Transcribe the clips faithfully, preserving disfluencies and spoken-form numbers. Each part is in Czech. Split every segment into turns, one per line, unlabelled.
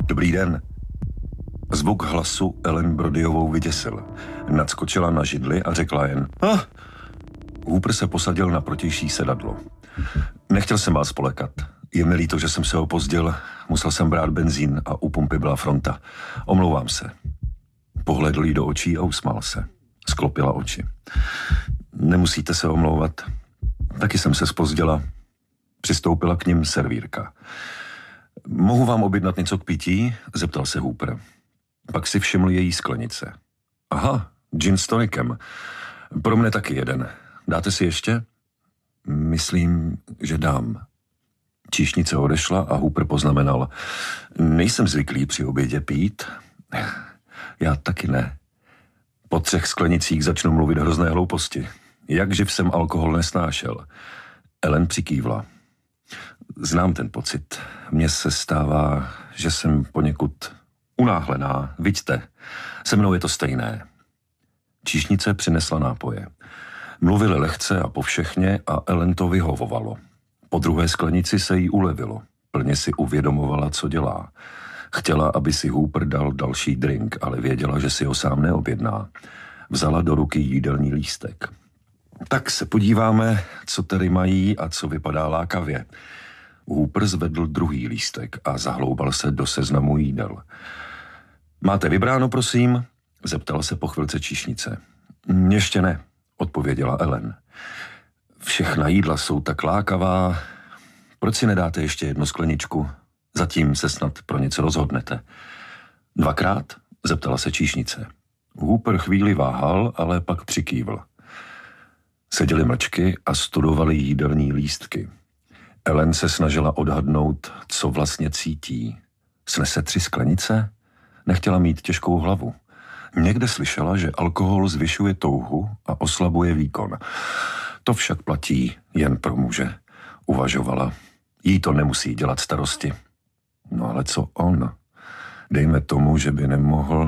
Dobrý den. Zvuk hlasu Ellen Brodyovou vyděsil. Nadskočila na židli a řekla jen ah! Hooper se posadil na protější sedadlo. Nechtěl jsem vás polekat. Je mi líto, že jsem se opozdil. Musel jsem brát benzín a u pumpy byla fronta. Omlouvám se. Pohlédl jí do očí a usmál se. Sklopila oči. Nemusíte se omlouvat. Taky jsem se zpozdila. Přistoupila k nim servírka. Mohu vám objednat něco k pití? Zeptal se Hooper. Pak si všiml její sklenice. Aha, gin s tonikem. Pro mne taky jeden. Dáte si ještě? Myslím, že dám. Číšnice odešla a Hooper poznamenal. Nejsem zvyklý při obědě pít. Já taky ne. Po třech sklenicích začnu mluvit hrozné hlouposti. Jak živ jsem alkohol nesnášel. Ellen přikývla. Znám ten pocit. Mně se stává, že jsem poněkud unáhlená. Vidíte, se mnou je to stejné. Číšnice přinesla nápoje. Mluvili lehce a povšechně a Ellen to vyhovovalo. Po druhé sklenici se jí ulevilo. Plně si uvědomovala, co dělá. Chtěla, aby si Hooper dal další drink, ale věděla, že si ho sám neobjedná. Vzala do ruky jídelní lístek. Tak se podíváme, co tady mají a co vypadá lákavě. Hooper zvedl druhý lístek a zahloubal se do seznamu jídel. Máte vybráno, prosím? Zeptala se po chvilce číšnice. Ještě ne, odpověděla Ellen. Všechna jídla jsou tak lákavá. Proč si nedáte ještě jednu skleničku? Zatím se snad pro něco rozhodnete. Dvakrát? Zeptala se číšnice. Hooper chvíli váhal, ale pak přikývl. Seděli mlčky a studovali jídelní lístky. Ellen se snažila odhadnout, co vlastně cítí. Snese tři sklenice? Nechtěla mít těžkou hlavu. Někde slyšela, že alkohol zvyšuje touhu a oslabuje výkon. To však platí jen pro muže, uvažovala. Jí to nemusí dělat starosti. No ale co on? Dejme tomu, že by nemohl.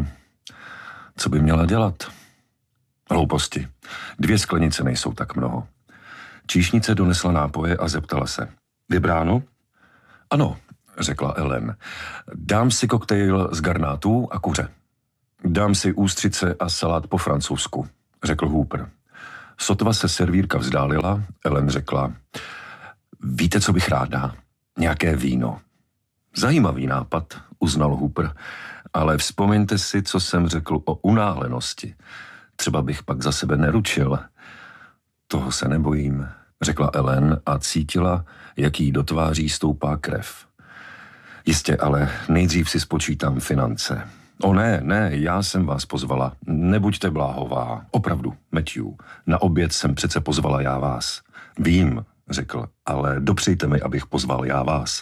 Co by měla dělat? Hlouposti. Dvě sklenice nejsou tak mnoho. Číšnice donesla nápoje a zeptala se. Vybráno? Ano, řekla Ellen. Dám si koktejl z garnátů a kuře. Dám si ústřice a salát po francouzsku, řekl Hooper. Sotva se servírka vzdálila, Ellen řekla. Víte, co bych ráda? Nějaké víno. Zajímavý nápad, uznal Hooper, ale vzpomeňte si, co jsem řekl o unáhlenosti. Třeba bych pak za sebe neručil. Toho se nebojím, řekla Ellen a cítila, jak jí do tváří stoupá krev. Jistě, ale nejdřív si spočítám finance. O ne, ne, já jsem vás pozvala. Nebuďte bláhová. Opravdu, Matthew. Na oběd jsem přece pozvala já vás. Vím, řekl, ale dopřejte mi, abych pozval já vás.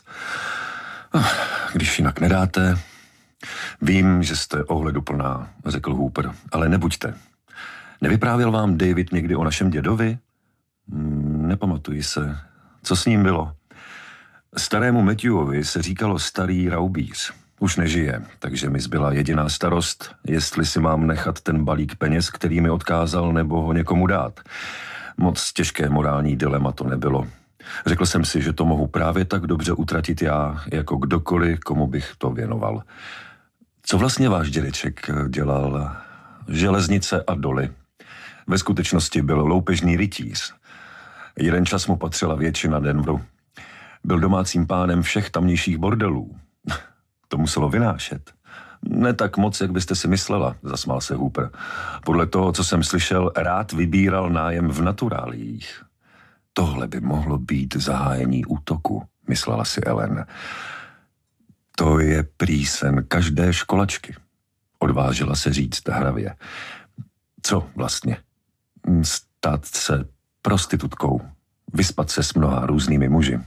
Když jinak nedáte... Vím, že jste ohleduplná, řekl Hooper, ale nebuďte. Nevyprávěl vám David někdy o našem dědovi? Hmm, nepamatuji se. Co s ním bylo? Starému Matthewovi se říkalo starý raubíř. Už nežije, takže mi zbyla jediná starost, jestli si mám nechat ten balík peněz, který mi odkázal, nebo ho někomu dát. Moc těžké morální dilema to nebylo. Řekl jsem si, že to mohu právě tak dobře utratit já, jako kdokoliv, komu bych to věnoval. Co vlastně váš dědeček dělal? Železnice a doly. Ve skutečnosti byl loupežný rytíř. Jeden čas mu patřila většina Denveru. Byl domácím pánem všech tamnějších bordelů. To muselo vynášet. Ne tak moc, jak byste si myslela, zasmál se Hooper. Podle toho, co jsem slyšel, rád vybíral nájem v naturáliích. Tohle by mohlo být zahájení útoku, myslela si Ellen. To je prý sen každé školačky, odvážila se říct hravě. Co vlastně? Stát se prostitutkou, vyspat se s mnoha různými muži.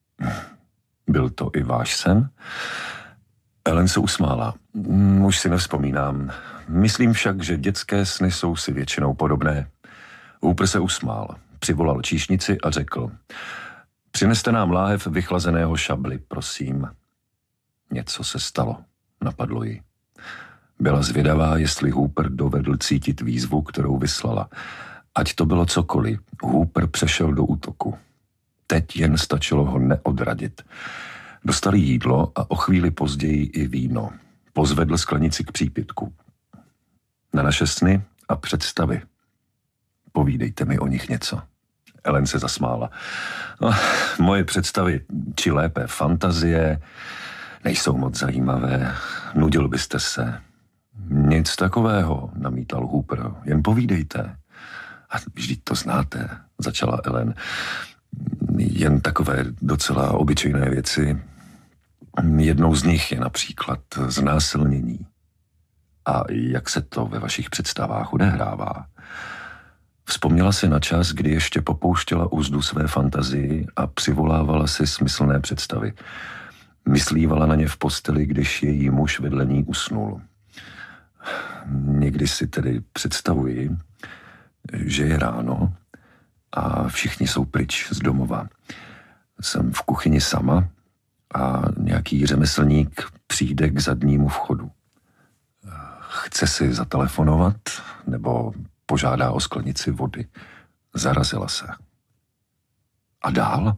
Byl to i váš sen? Ellen se usmála. Už si nevzpomínám. Myslím však, že dětské sny jsou si většinou podobné. Hooper se usmál. Přivolal číšnici a řekl. Přineste nám láhev vychlazeného šably, prosím. Něco se stalo, napadlo jí. Byla zvědavá, jestli Hooper dovedl cítit výzvu, kterou vyslala. Ať to bylo cokoliv, Hooper přešel do útoku. Teď jen stačilo ho neodradit. Dostali jídlo a o chvíli později i víno. Pozvedl sklenici k přípitku. Na naše sny a představy. Povídejte mi o nich něco. Ellen se zasmála. No, moje představy, či lépe fantazie, nejsou moc zajímavé. Nudil byste se. Nic takového, namítal Hooper. Jen povídejte. A vždyť to znáte, začala Ellen. Jen takové docela obyčejné věci. Jednou z nich je například znásilnění. A jak se to ve vašich představách odehrává? Vzpomněla si na čas, kdy ještě popouštěla úzdu své fantazii a přivolávala si smyslné představy. Myslívala na ně v posteli, když její muž vedle ní usnul. Někdy si tedy představuji, že je ráno a všichni jsou pryč z domova. Jsem v kuchyni sama a nějaký řemeslník přijde k zadnímu vchodu. Chce si zatelefonovat nebo požádá o sklenici vody. Zarazila se. A dál?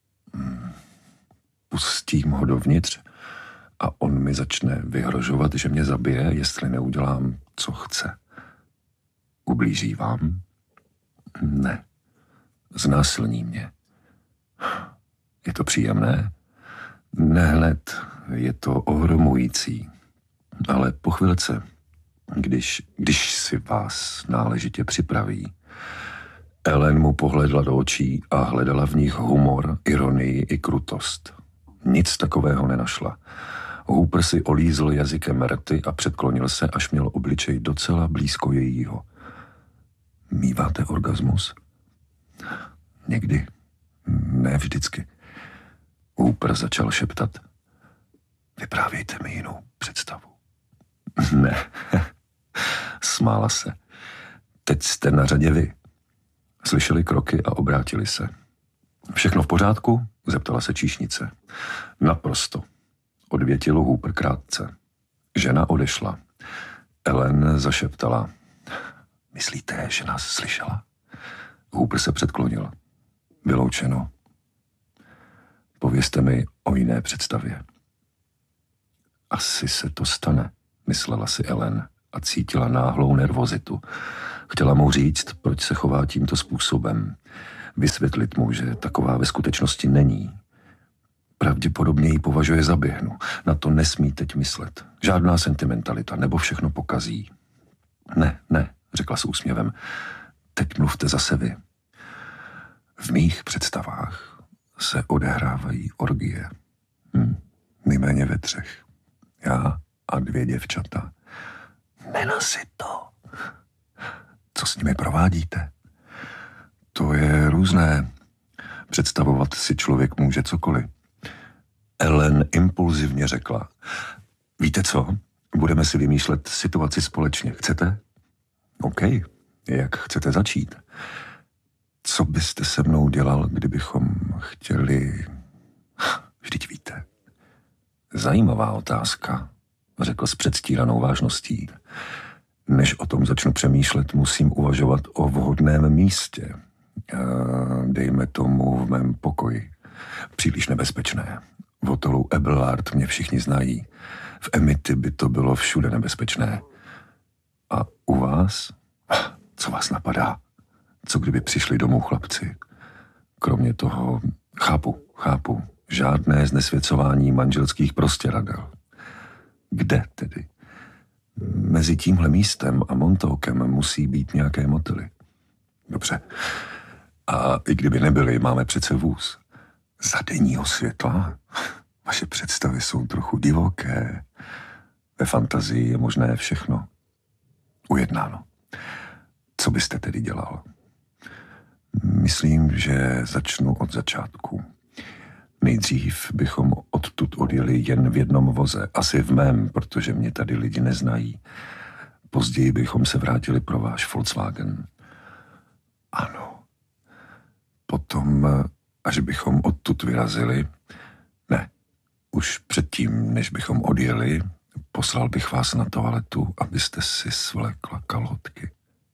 Pustím ho dovnitř a on mi začne vyhrožovat, že mě zabije, jestli neudělám, co chce. Ublíží vám? Ne. Znásilní mě. Je to příjemné? Ne hned, je to ohromující. Ale po chvilce, když, když si vás náležitě připraví. Ellen mu pohledla do očí a hledala v nich humor, ironii i krutost. Nic takového nenašla. Hooper si olízl jazykem rty a předklonil se, až měl obličej docela blízko jejího. Míváte orgasmus? Někdy. Ne vždycky. Hooper začal šeptat. Vyprávějte mi jinou představu. Ne. Smála se. Teď jste na řadě vy. Slyšeli kroky a obrátili se. Všechno v pořádku? Zeptala se číšnice. Naprosto. Odvětil Hooper krátce. Žena odešla. Ellen zašeptala. Myslíte, že nás slyšela? Hooper se předklonil. Vyloučeno. Povězte mi o jiné představě. Asi se to stane, myslela si Ellen a cítila náhlou nervozitu. Chtěla mu říct, proč se chová tímto způsobem. Vysvětlit mu, že taková ve skutečnosti není. Pravděpodobně ji považuje za běhnu. Na to nesmí teď myslet. Žádná sentimentalita, nebo všechno pokazí. Ne, ne, řekla s úsměvem. Teď mluvte zase vy. V mých představách se odehrávají orgie. Hm, nejméně ve třech. Já a dvě děvčata. Nenasyto. Co s nimi provádíte? To je různé. Představovat si člověk může cokoliv. Ellen impulzivně řekla. Víte co? Budeme si vymýšlet situaci společně. Chcete? OK. Jak chcete začít? Co byste se mnou dělal, kdybychom chtěli... Vždyť víte. Zajímavá otázka, řekl s předstíranou vážností. Než o tom začnu přemýšlet, musím uvažovat o vhodném místě. Dejme tomu v mém pokoji. Příliš nebezpečné. V hotelu Abelard mě všichni znají. V Amity by to bylo všude nebezpečné. A u vás? Co vás napadá? Co kdyby přišli domů chlapci? Kromě toho, chápu, chápu, žádné znesvěcování manželských prostěradel. Kde tedy? Mezi tímhle místem a Montaukem musí být nějaké motely. Dobře. A i kdyby nebyly, máme přece vůz. Za denního světla? Vaše představy jsou trochu divoké. Ve fantazii je možné všechno. Ujednáno. Co byste tedy dělal? Myslím, že začnu od začátku. Nejdřív bychom odtud odjeli jen v jednom voze, asi v mém, protože mě tady lidi neznají. Později bychom se vrátili pro váš Volkswagen. Ano. Potom, až bychom odtud vyrazili, ne, už předtím, než bychom odjeli, poslal bych vás na toaletu, abyste si svlékla kalhotky.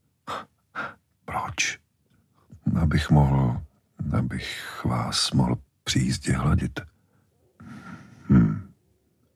Proč? Abych mohl, abych vás mohl při jízdě hladit.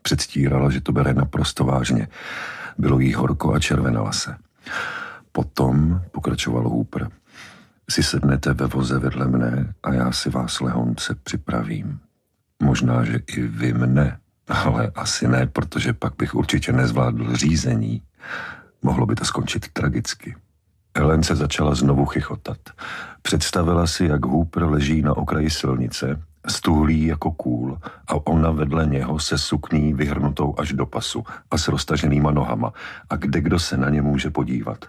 Předstírala, že to bere naprosto vážně. Bylo jí horko a červenala se. Potom, pokračoval Hooper, si sednete ve voze vedle mne a já si vás lehonce připravím. Možná, že i vy mne, ale asi ne, protože pak bych určitě nezvládl řízení. Mohlo by to skončit tragicky. Ellen se začala znovu chichotat. Představila si, jak Hooper leží na okraji silnice, stuhlý jako kůl a ona vedle něho se sukní vyhrnutou až do pasu a s roztaženýma nohama. A kde kdo se na ně může podívat?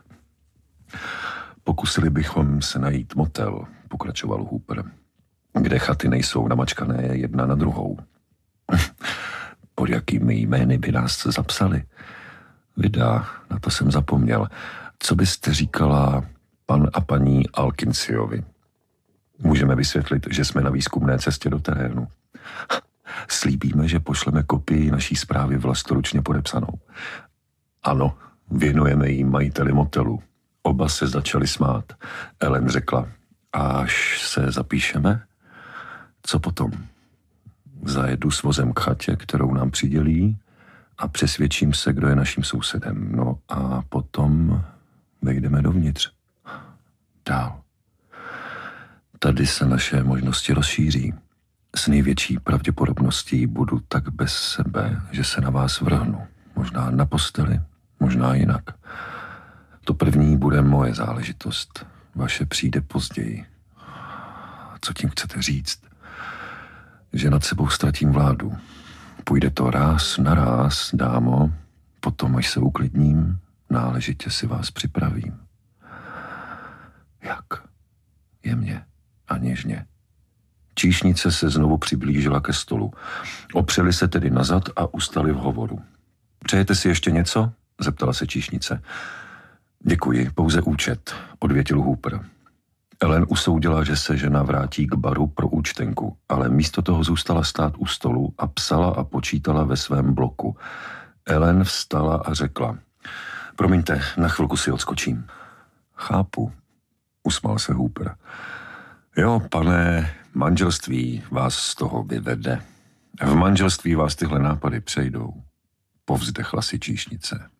Pokusili bychom se najít motel, pokračoval Hooper, kde chaty nejsou namačkané jedna na druhou. Pod jakými jmény by nás zapsali? Vydá, na to jsem zapomněl. Co byste říkala pan a paní Alkinciovi? Můžeme vysvětlit, že jsme na výzkumné cestě do terénu. Slíbíme, že pošleme kopii naší zprávy vlastoručně podepsanou. Ano, věnujeme jí majiteli motelu. Oba se začali smát. Ellen řekla, až se zapíšeme? Co potom? Zajedu s vozem k chatě, kterou nám přidělí a přesvědčím se, kdo je naším sousedem. No a potom vejdeme dovnitř. Dál. Tady se naše možnosti rozšíří. S největší pravděpodobností budu tak bez sebe, že se na vás vrhnu. Možná na posteli, možná jinak. To první bude moje záležitost. Vaše přijde později. Co tím chcete říct? Že nad sebou ztratím vládu. Půjde to ráz na ráz, dámo, potom, až se uklidním, náležitě si vás připravím. Jak? Jemně a něžně. Číšnice se znovu přiblížila ke stolu. Opřeli se tedy nazad a ustali v hovoru. Přejete si ještě něco? Zeptala se číšnice. Děkuji, pouze účet, odvětil Hooper. Ellen usoudila, že se žena vrátí k baru pro účtenku, ale místo toho zůstala stát u stolu a psala a počítala ve svém bloku. Ellen vstala a řekla, promiňte, na chvilku si odskočím. Chápu, usmál se Hooper. Jo, pane, manželství vás z toho vyvede. V manželství vás tyhle nápady přejdou, povzdechla si číšnice.